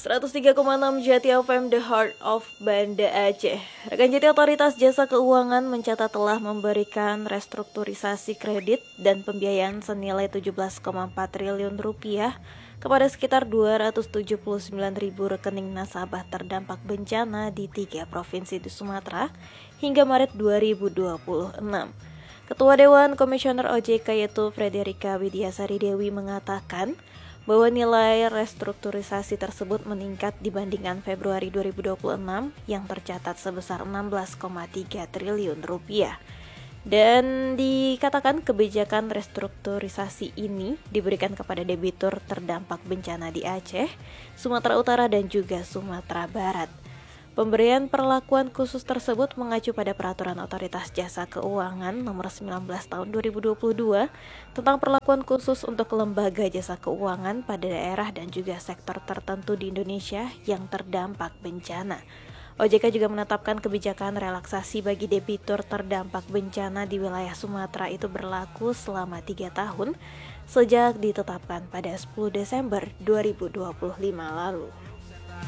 103,6 Jati FM, The Heart of Banda Aceh. Rekan Jati, Otoritas Jasa Keuangan mencatat telah memberikan restrukturisasi kredit dan pembiayaan senilai 17,4 triliun rupiah kepada sekitar 279.000 rekening nasabah terdampak bencana di 3 provinsi di Sumatera hingga Maret 2026. Ketua Dewan Komisioner OJK yaitu Frederika Widiasari Dewi mengatakan bahwa nilai restrukturisasi tersebut meningkat dibandingkan Februari 2026 yang tercatat sebesar 16,3 triliun rupiah. Dan dikatakan kebijakan restrukturisasi ini diberikan kepada debitur terdampak bencana di Aceh, Sumatera Utara dan juga Sumatera Barat. Pemberian perlakuan khusus tersebut mengacu pada Peraturan Otoritas Jasa Keuangan Nomor 19 Tahun 2022 tentang perlakuan khusus untuk lembaga jasa keuangan pada daerah dan juga sektor tertentu di Indonesia yang terdampak bencana. OJK juga menetapkan kebijakan relaksasi bagi debitur terdampak bencana di wilayah Sumatera itu berlaku selama 3 tahun sejak ditetapkan pada 10 Desember 2025 lalu.